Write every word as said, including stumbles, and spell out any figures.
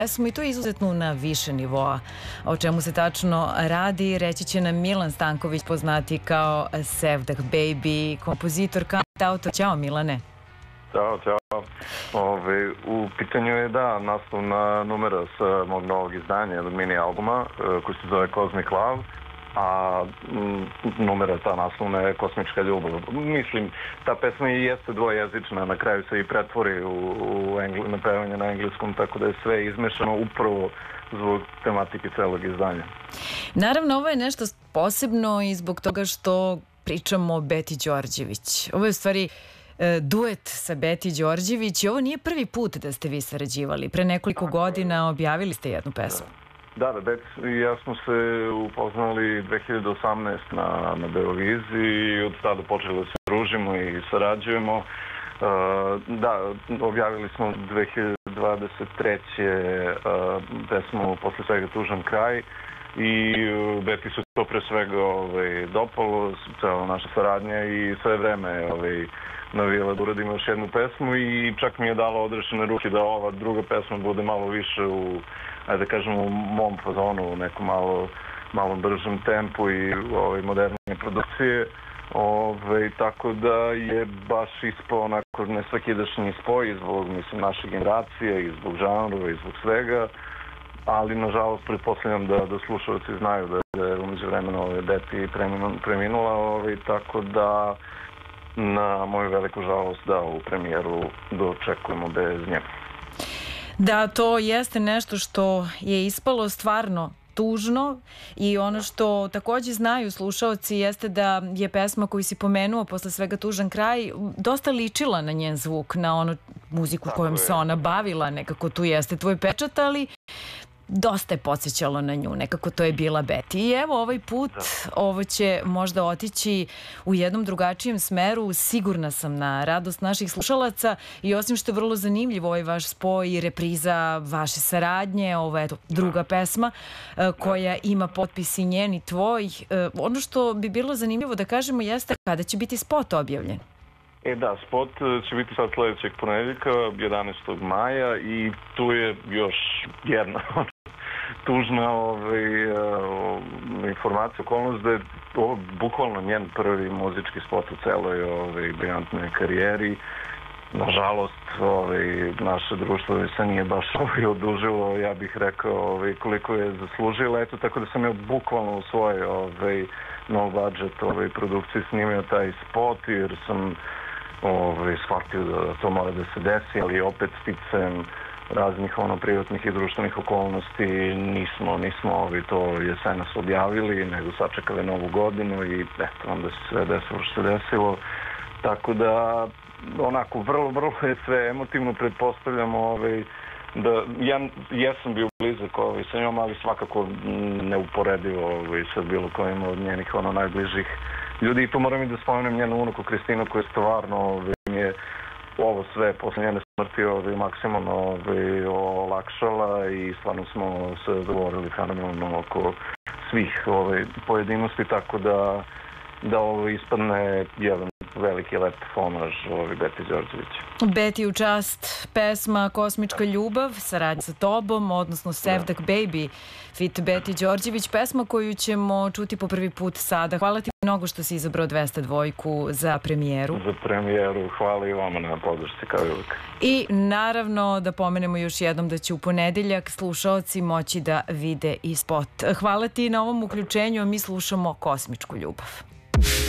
pesmu i to je izuzetno na više nivoa. O čemu se tačno radi, reći će nam Milan Stanković, poznati kao Sevdah Baby, kompozitor, autor. Ćao Milane. Ćao, ćao. Ove, u pitanju je da naslovna numera sa mog novog izdanja ili mini albuma koji se zove Cosmic Love, a m, numera ta naslovna je Kosmička ljubav. Mislim, ta pesma i jeste dvojezična, na kraju se i pretvori u, u engl, na pevanje na engleskom, tako da je sve izmešano upravo zbog tematike celog izdanja. Naravno, ovo je nešto posebno i zbog toga što pričamo o Beti Đorđević. Ovo je u stvari duet sa Beti Đorđević i ovo nije prvi put da ste vi sarađivali. Pre nekoliko Tako godina je. objavili ste jednu pesmu. Da, da, Beti i ja smo se upoznali dve hiljade osamnaeste. na, na Beoviziji i od tada počeli da se družimo i sarađujemo. Uh, da, objavili smo dve hiljade dvadeset treće. Uh, pesmu Posle svega tužan kraj i uh, Beti su to pre svega ovaj, dopalo, cela naša saradnja i sve vreme ovaj, navijela da uradimo još jednu pesmu i čak mi je dala odrešene ruke da ova druga pesma bude malo više u, ajde da kažem, u mom fazonu, u nekom malo, malo bržem tempu i ovaj, modernije produkcije. Ove, tako da je baš ispao onako nesvakidašnji spoj zbog, mislim, naše generacije i zbog žanrova i zbog svega, ali nažalost pretpostavljam da, da slušalci znaju da je umeđu vremena ove Beti preminula, ove, tako da na moju veliku žalost da u premijeru dočekujemo bez nje. Da, to jeste nešto što je ispalo stvarno tužno i ono što takođe znaju slušaoci jeste da je pesma koju si pomenuo Posle svega tužan kraj dosta ličila na njen zvuk, na onu muziku Tako kojom je. se ona bavila, nekako tu jeste tvoj pečat, ali dosta je podsjećalo na nju, nekako to je bila Beti. I evo ovaj put, da. ovo će možda otići u jednom drugačijem smeru, sigurna sam na radost naših slušalaca i osim što je vrlo zanimljiv ovaj vaš spoj i repriza vaše saradnje, ovo je druga pesma koja ima potpis i njen i tvoj. Ono što bi bilo zanimljivo da kažemo jeste kada će biti spot objavljen. E da, spot će biti sad sledećeg ponedeljka, jedanaestog maja i tu je još jedna tužna ovaj, uh, informacija, okolnost da je ovo bukvalno njen prvi muzički spot u celoj ovaj, briljantnoj karijeri. Nažalost, ovaj, naše društvo se nije baš ovaj, odužilo, ja bih rekao ovaj, koliko je zaslužila. Eto, tako da sam ja bukvalno u svojoj ovaj, no budget ovaj, produkciji snimio taj spot jer sam ovaj, shvatio da to mora da se desi, ali opet sticam raznih ono privatnih i društvenih okolnosti nismo, nismo ovi to jesenas objavili, nego sačekali novu godinu i eto, onda se sve desilo što se desilo. Tako da, onako, vrlo, vrlo je sve emotivno, pretpostavljamo ovaj, da ja jesam bio blizak ovaj, sa njom, ali svakako neuporedivo ovaj, sa bilo kojim od njenih ono najbližih ljudi. I tu moram i da spomenem njenu unuku Kristinu koja je stvarno ovaj, mi je ovo sve posle njene smrti ovaj, maksimalno ovaj, olakšala i stvarno smo se dogovorili fenomenalno oko svih ovaj, pojedinosti, tako da da ovo ispadne jedan veliki lep homaž ovaj, Beti Đorđević. Beti u čast, pesma Kosmička ljubav, saradnja sa tobom, odnosno Sevdah Baby, fit Beti Đorđević, pesma koju ćemo čuti po prvi put sada. Hvala ti mnogo što si izabrao dvesta dvojku za premijeru. Za premijeru, hvala i vama na podršci kao i uvijek. I naravno da pomenemo još jednom da će u ponedeljak slušaoci moći da vide i spot. Hvala ti na ovom uključenju, a mi slušamo Kosmičku ljubav.